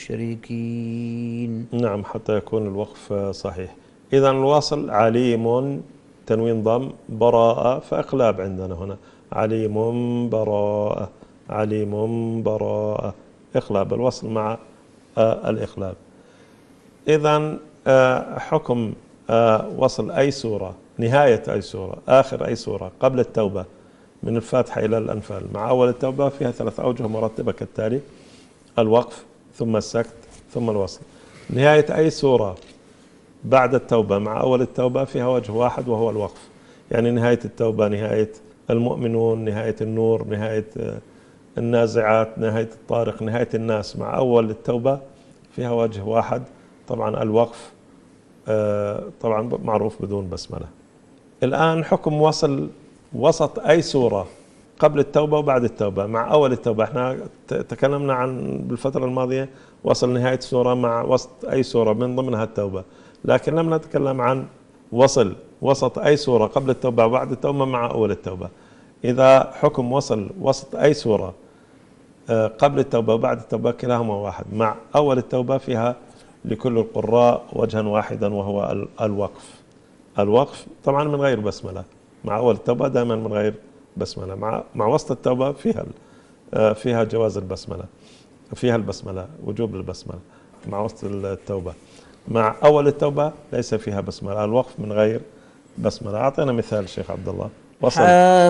المشركين. نعم، حتى يكون الوقف صحيح. إذا الواصل عليم تنوين ضم، براءة فإقلاب عندنا هنا، عليم براءة، عليم براءة، إقلاب الوصل مع الإقلاب. إذا حكم وصل أي سورة، نهاية أي سورة، آخر أي سورة قبل التوبة من الفاتحة إلى الأنفال مع أول التوبة فيها 3 أوجه مرتبة كالتالي: الوقف، ثم السكت، ثم الوصل. نهاية أي سورة بعد التوبة مع أول التوبة فيها وجه واحد وهو الوقف، يعني نهاية التوبة، نهاية المؤمنون، نهاية النور، نهاية النازعات، نهاية الطارق، نهاية الناس، مع أول التوبة فيها وجه واحد. طبعا الوقف طبعا معروف بدون بسملة. الآن حكم وصل وسط أي سورة قبل التوبة وبعد التوبة مع أول التوبة. احنا تكلمنا عن بالفترة الماضية وصل نهاية سورة مع وسط أي سورة من ضمنها التوبة، لكن لم نتكلم عن وصل وسط أي سورة قبل التوبة وبعد التوبة مع أول التوبة. إذا حكم وصل وسط أي سورة قبل التوبة وبعد التوبة كلاهما واحد، مع أول التوبة فيها لكل القراء وجها واحدا وهو الوقف. الوقف طبعا من غير بسملة، مع أول التوبة دائما من غير بسملة، مع وسط التوبة فيها جواز البسملة، فيها البسملة، وجوب البسملة مع وسط التوبة. مع أول التوبة ليس فيها بسملة، الوقف من غير بسملة. أعطينا مثال شيخ عبد الله. وصل